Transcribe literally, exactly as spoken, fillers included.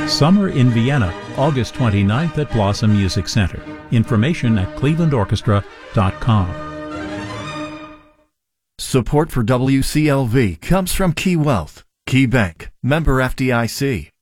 Summer in Vienna, August twenty-ninth at Blossom Music Center. Information at cleveland orchestra dot com. Support for W C L V comes from Key Wealth, Key Bank, member F D I C.